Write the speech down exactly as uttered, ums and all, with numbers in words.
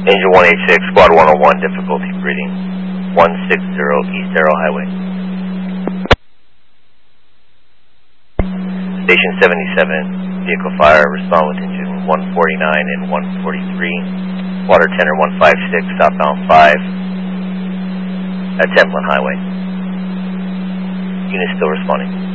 Angel one eighty-six, Squad one oh one, difficulty breeding, one sixty East Arrow Highway. Station seventy-seven, vehicle fire, respond with engine one forty-nine and one forty-three, water tenor one fifty-six, southbound five, at Templin Highway. Unit still responding.